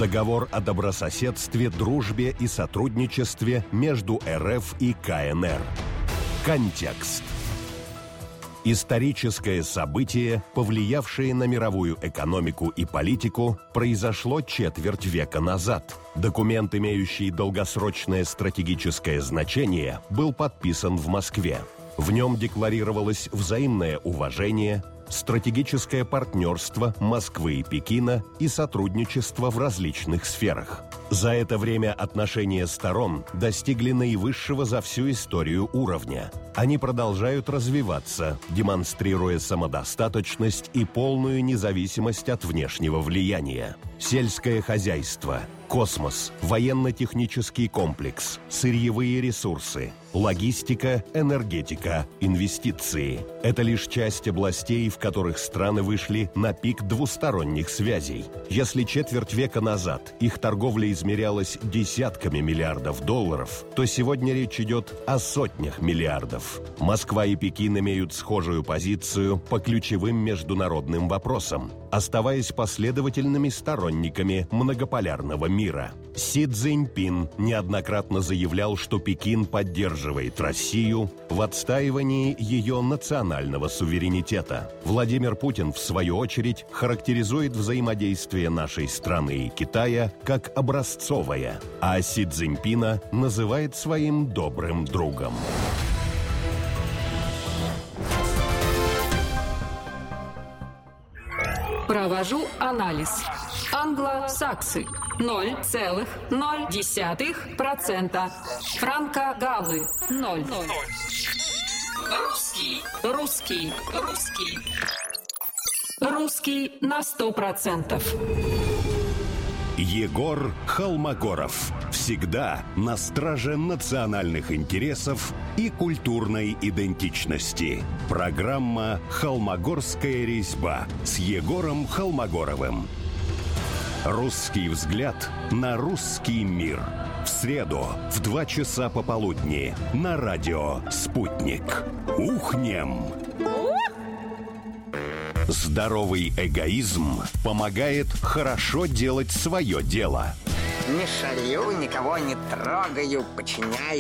Договор о добрососедстве, дружбе и сотрудничестве между РФ и КНР. Контекст. Историческое событие, повлиявшее на мировую экономику и политику, произошло четверть века назад. Документ, имеющий долгосрочное стратегическое значение, был подписан в Москве. В нем декларировалось взаимное уважение, стратегическое партнерство Москвы и Пекина и сотрудничество в различных сферах. За это время отношения сторон достигли наивысшего за всю историю уровня. Они продолжают развиваться, демонстрируя самодостаточность и полную независимость от внешнего влияния. Сельское хозяйство, космос, военно-технический комплекс, сырьевые ресурсы, логистика, энергетика, инвестиции – это лишь часть областей, в которых страны вышли на пик двусторонних связей. Если четверть века назад их торговля измерялась десятками миллиардов долларов, то сегодня речь идет о сотнях миллиардов. Москва и Пекин имеют схожую позицию по ключевым международным вопросам, оставаясь последовательными сторонниками многополярного мира. Си Цзиньпин неоднократно заявлял, что Пекин поддерживает Россию в отстаивании ее национального суверенитета. Владимир Путин, в свою очередь, характеризует взаимодействие нашей страны и Китая как образцовое, а Си Цзиньпина называет своим добрым другом. Провожу анализ. Англосаксы 0,0%. Франко-галлы 0. Русский на 100%. Егор Холмогоров. Всегда на страже национальных интересов и культурной идентичности. Программа «Холмогорская резьба» с Егором Холмогоровым. Русский взгляд на русский мир. В среду в 2 часа пополудни на радио «Спутник». Ухнем! Здоровый эгоизм помогает хорошо делать свое дело. Не шалю, никого не трогаю, подчиняю.